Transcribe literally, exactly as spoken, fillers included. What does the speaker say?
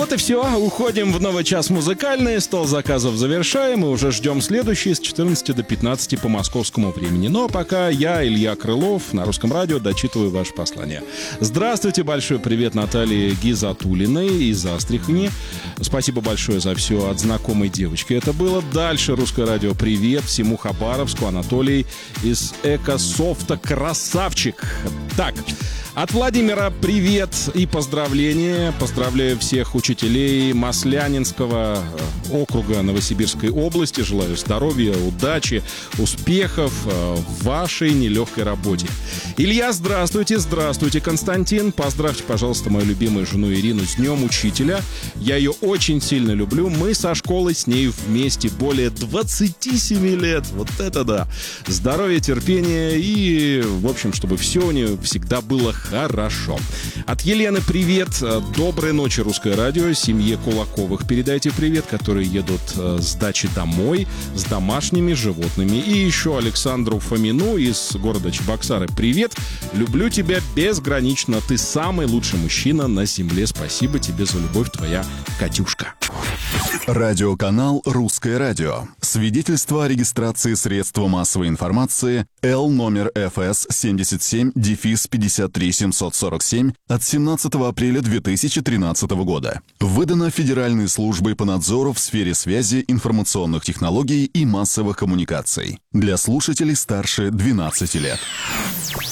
Вот и все. Уходим в новый час музыкальный. Стол заказов завершаем. И уже ждем следующий с четырнадцати до пятнадцати по московскому времени. Но пока я, Илья Крылов, на Русском радио дочитываю ваше послание. Здравствуйте, большой привет Наталье Гизатуллиной из Астрахани. Спасибо большое за все от знакомой девочки. Это было. Дальше Русское радио привет всему Хабаровску. Анатолий из Экософта. Красавчик. Так, от Владимира привет и поздравления. Поздравляю всех учителей Маслянинского округа Новосибирской области. Желаю здоровья, удачи, успехов в вашей нелегкой работе. Илья, здравствуйте, здравствуйте, Константин. Поздравьте, пожалуйста, мою любимую жену Ирину с Днем Учителя. Я ее очень сильно люблю. Мы со школой с ней вместе более двадцати семи лет. Вот это да. Здоровья, терпения и, в общем, чтобы все у нее всегда было хорошо. От Елены привет. Доброй ночи, Русское радио. Семье Кулаковых передайте привет, которые едут с дачи домой с домашними животными. И еще Александру Фомину из города Чебоксары. Привет. Люблю тебя безгранично. Ты самый лучший мужчина на земле. Спасибо тебе за любовь, твоя Катюшка. Радиоканал «Русское радио». Свидетельство о регистрации средства массовой информации Л номер эф эс семьдесят семь пятьдесят три семьсот сорок семь от семнадцатого апреля две тысячи тринадцатого года. Выдано Федеральной службой по надзору в сфере связи, информационных технологий и массовых коммуникаций. Для слушателей старше двенадцати лет.